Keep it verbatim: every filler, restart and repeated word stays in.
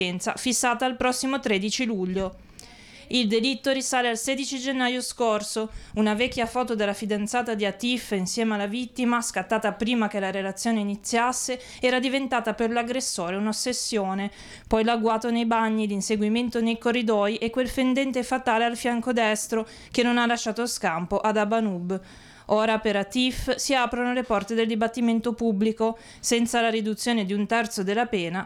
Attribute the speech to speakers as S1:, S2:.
S1: fissata al prossimo tredici luglio. Il delitto risale al sedici gennaio scorso. Una vecchia foto della fidanzata di Atif insieme alla vittima, scattata prima che la relazione iniziasse, era diventata per l'aggressore un'ossessione. Poi l'agguato nei bagni, l'inseguimento nei corridoi e quel fendente fatale al fianco destro che non ha lasciato scampo ad Abanub. Ora per Atif si aprono le porte del dibattimento pubblico. Senza la riduzione di un terzo della pena,